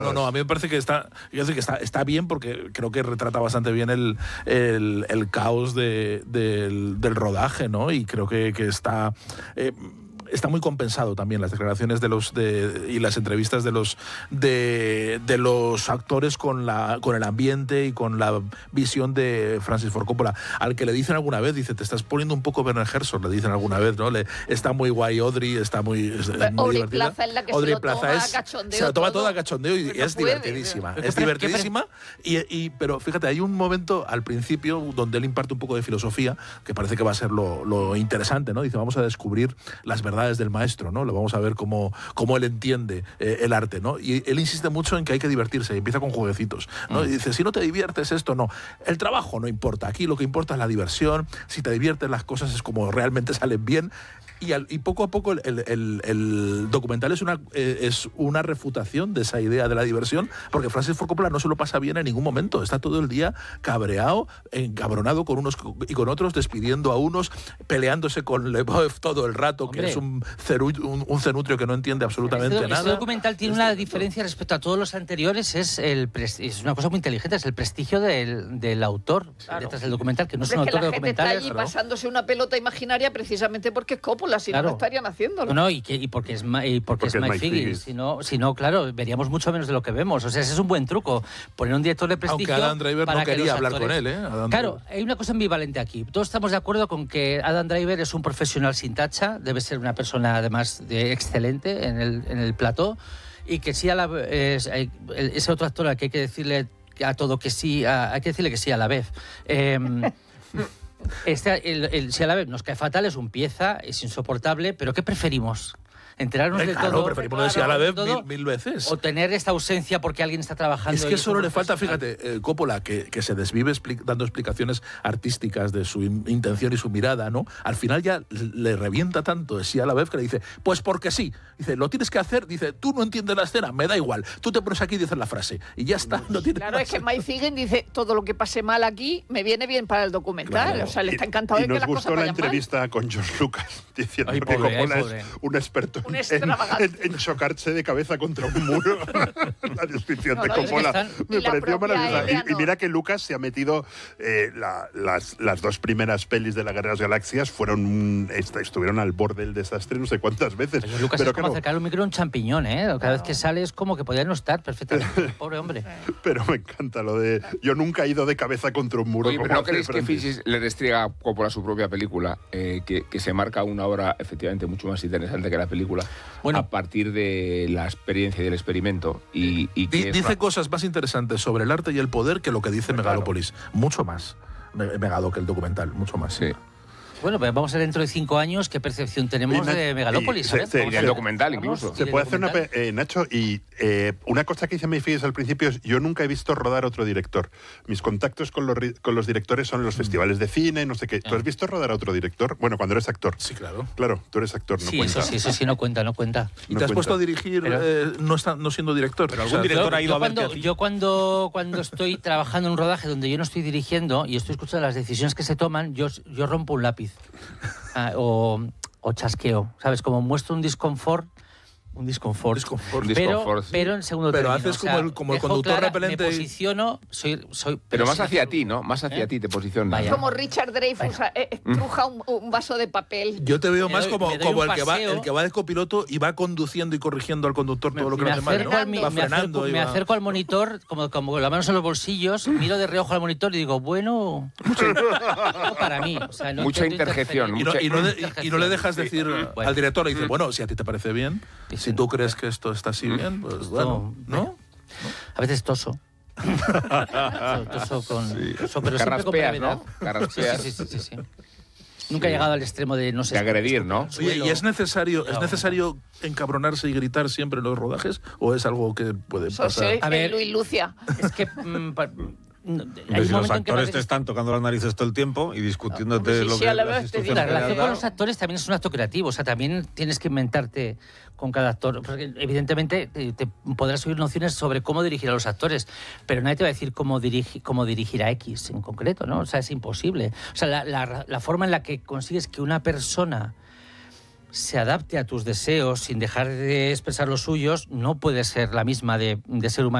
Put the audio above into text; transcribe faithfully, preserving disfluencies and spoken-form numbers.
No, no, a mí me parece que está, yo sé que está, está bien porque creo que retrata bastante bien el, el, el caos de, del, del rodaje, ¿no? Y creo que, que está... Eh, está muy compensado también las declaraciones de los de, y las entrevistas de los de, de los actores con la con el ambiente y con la visión de Francis Ford Coppola, al que le dicen alguna vez, dice, te estás poniendo un poco Werner Herzog, le dicen alguna vez, ¿no? Le, está muy guay Audrey, está muy, es, es muy Audrey divertida. Plaza es la que Audrey se lo Plaza toma es, a cachondeo se lo toma todo. todo a cachondeo y Pero es no puede, divertidísima, pero... es divertidísima y, y, pero fíjate, hay un momento al principio donde él imparte un poco de filosofía que parece que va a ser lo, lo interesante, ¿no? Dice, vamos a descubrir las verdades del maestro, ¿no? Lo vamos a ver cómo cómo él entiende eh, el arte, ¿no? Y él insiste mucho en que hay que divertirse y empieza con jueguecitos, ¿no? Mm. Y dice, si no te diviertes esto, no. El trabajo no importa, aquí lo que importa es la diversión, si te diviertes las cosas es como realmente salen bien. Y, al, y poco a poco el, el, el documental es una, eh, es una refutación de esa idea de la diversión, porque Francis Ford Coppola no se lo pasa bien en ningún momento, está todo el día cabreado, encabronado con unos y con otros, despidiendo a unos, peleándose con Leboeuf todo el rato, Hombre. que es un, ceru, un, un cenutrio que no entiende absolutamente este, nada. Este documental tiene una diferencia respecto a todos los anteriores, es, el, es una cosa muy inteligente, es el prestigio del, del autor claro. detrás del documental, que no es un autor de documentales. Está allí claro. pasándose una pelota imaginaria precisamente porque es Coppola. Si claro. no, no estarían haciéndolo. No, y, que, y porque es, y porque porque es Mike Figgis. Si no, si no, claro, veríamos mucho menos de lo que vemos. O sea, ese es un buen truco. Poner un director de prestigio. Aunque Adam Driver para no quería hablar actores... con él, ¿eh? Adam claro, Driver. Hay una cosa ambivalente aquí. Todos estamos de acuerdo con que Adam Driver es un profesional sin tacha, debe ser una persona además de excelente en el, en el plató, y que sí a la es, ese otro actor al que hay que decirle a todo que sí, a, hay que decirle que sí a la vez. Eh, Este, el, el, si a la vez nos cae fatal, es un pieza, es insoportable, pero ¿qué preferimos? ¿Enterarnos eh, de claro, todo? preferimos claro, decir a la vez todo, mil, mil veces. O tener esta ausencia porque alguien está trabajando. Es que solo le falta, profesional. fíjate, eh, Coppola, que, que se desvive expli dando explicaciones artísticas de su in intención y su mirada, ¿no? Al final ya le revienta tanto sí a la vez que le dice, pues porque sí. Dice, lo tienes que hacer, dice, tú no entiendes la escena, me da igual. Tú te pones aquí y dices la frase. Y ya está, no tiene Claro, más. es que Mike Figgis dice, todo lo que pase mal aquí me viene bien para el documental. Claro. O sea, le está encantado y, de que las cosas vayan mal. Y nos gustó la entrevista con George Lucas diciendo ay, que pobre, Coppola ay, es un experto un en, en, en chocarse de cabeza contra un muro. La descripción no, de no, Coppola están... me y pareció maravillosa. Ella, y, y no. mira que Lucas se ha metido eh, la, las, las dos primeras pelis de la Guerra de las Galaxias fueron est estuvieron al borde del desastre no sé cuántas veces. Pero Lucas pero es como claro, acercar un micro a un champiñón, ¿eh? Cada claro. vez que sale es como que podría no estar perfectamente. Pobre hombre. Pero me encanta lo de yo nunca he ido de cabeza contra un muro. Oye, como pero ¿no creéis que Francis? Figgis le restriega a Coppola su propia película, eh, que, que se marca una obra efectivamente mucho más interesante que la película, bueno, a partir de la experiencia y del experimento? Y, y que dice una... cosas más interesantes sobre el arte y el poder que lo que dice Claro. Megalópolis. Mucho más. Megado que el documental, mucho más. Sí. Bueno, pues vamos a ver dentro de cinco años qué percepción tenemos y, de Megalópolis. se, se, y el documental incluso. Se puede hacer una... Eh, Nacho, y eh, una cosa que dice Mike Figgis al principio es yo nunca he visto rodar otro director. Mis contactos con los, con los directores son los festivales de cine, no sé qué. ¿Tú has visto rodar a otro director? Bueno, cuando eres actor. Sí, claro. Claro, tú eres actor, no sí, cuenta. Eso sí, eso sí, no cuenta, no cuenta. ¿Y no te has cuenta. puesto a dirigir pero, eh, no, está, no siendo director? Pero algún o sea, director yo, ha ido yo a verte cuando, a ti. Yo cuando, cuando estoy trabajando en un rodaje donde yo no estoy dirigiendo y estoy escuchando las decisiones que se toman, yo, yo rompo un lápiz. Ah, o, o chasqueo, ¿sabes? Como muestro un disconfort, un disconfort, disconfort. pero, disconfort, sí. pero en segundo pero término. haces como o sea, el, como el dejo conductor clara, repelente. Me posiciono, soy... soy Pero, pero más sin hacia hacer- ti, ¿no? Más hacia ¿Eh? ti te posicionas. Vaya. Como Richard Dreyfuss eh, estruja un, un vaso de papel. Yo te veo Me más doy- como, me doy como un el, que va, paseo. el que va de copiloto y va conduciendo y corrigiendo al conductor todo lo que me no hace mal. acerco, ¿no? al, mi- Va me, frenando acerco, y me va- acerco al monitor, como, como con las manos en los bolsillos, miro de reojo al monitor y digo, bueno, no para mí. O sea, no Mucha intento interjección, interferir. Y no, y, no de- Interjección. y no le dejas Sí. decir Bueno. al director, le dice, bueno, si a ti te parece bien, Sí, si sí. tú crees que esto está así bien, pues bueno, ¿no? A veces toso. toso con... Toso, pero siempre con Carraspeas, brevedad. ¿no? Carraspeas. Sí, sí, sí, sí, sí. Nunca he llegado al extremo de no sé. De agredir, ¿no? Oye, ¿y es necesario, es No. necesario encabronarse y gritar siempre en los rodajes o es algo que puede Eso pasar? sí, A ver. Luis Lucia. Es que... mm, pa- no, hay Hombre, un si los momento en que actores parece- te están tocando las narices todo el tiempo y discutiéndote Hombre, sí, lo sí, que a la las vez te instrucciones La que le has relación con dado. los actores también es un acto creativo, o sea, también tienes que inventarte con cada actor, porque evidentemente te, te podrás oír nociones sobre cómo dirigir a los actores, pero nadie te va a decir cómo, dirigi, cómo dirigir a X en concreto, ¿no? O sea, es imposible. O sea, la, la, la forma en la que consigues que una persona se adapte a tus deseos sin dejar de expresar los suyos, no puede ser la misma de, de ser humano